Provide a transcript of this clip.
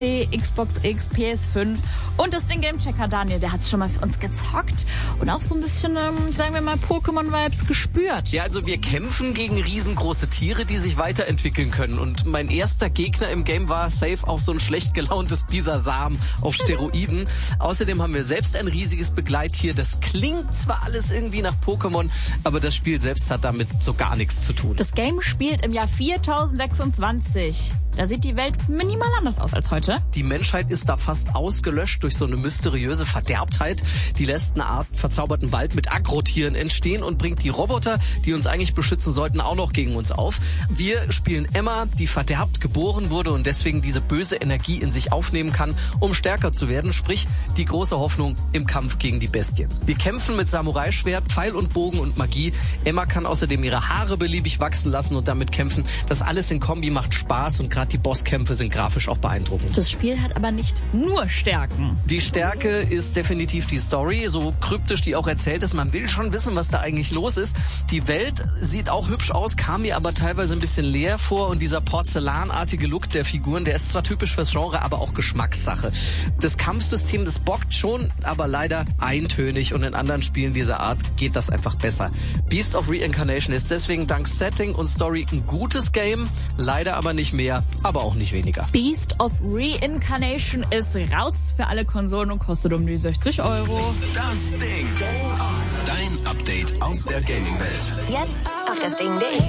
Xbox X, PS5 und das Ding Gamechecker Daniel, der hat's schon mal für uns gezockt und auch so ein bisschen, sagen wir mal, Pokémon-Vibes gespürt. Ja, also wir kämpfen gegen riesengroße Tiere, die sich weiterentwickeln können. Und mein erster Gegner im Game war safe auch so ein schlecht gelauntes Bisasam auf Steroiden. Außerdem haben wir selbst ein riesiges Begleittier. Das klingt zwar alles irgendwie nach Pokémon, aber das Spiel selbst hat damit so gar nichts zu tun. Das Game spielt im Jahr 4026. Da sieht die Welt minimal anders aus als heute. Die Menschheit ist da fast ausgelöscht durch so eine mysteriöse Verderbtheit. Die lässt eine Art verzauberten Wald mit Agrotieren entstehen und bringt die Roboter, die uns eigentlich beschützen sollten, auch noch gegen uns auf. Wir spielen Emma, die verderbt geboren wurde und deswegen diese böse Energie in sich aufnehmen kann, um stärker zu werden, sprich die große Hoffnung im Kampf gegen die Bestien. Wir kämpfen mit Samurai-Schwert, Pfeil und Bogen und Magie. Emma kann außerdem ihre Haare beliebig wachsen lassen und damit kämpfen. Das alles in Kombi macht Spaß und gerade die Bosskämpfe sind grafisch auch beeindruckend. Das Spiel hat aber nicht nur Stärken. Die Stärke ist definitiv die Story, so kryptisch die auch erzählt ist. Man will schon wissen, was da eigentlich los ist. Die Welt sieht auch hübsch aus, kam mir aber teilweise ein bisschen leer vor und dieser porzellanartige Look der Figuren, der ist zwar typisch fürs Genre, aber auch Geschmackssache. Das Kampfsystem, das bockt schon, aber leider eintönig und in anderen Spielen dieser Art geht das einfach besser. Beast of Reincarnation ist deswegen dank Setting und Story ein gutes Game, leider aber nicht mehr, aber auch nicht weniger. Beast of Reincarnation ist raus für alle Konsolen und kostet um die 60 €. Das Ding. Dein Update aus der Gaming-Welt. Jetzt auf das Ding.de.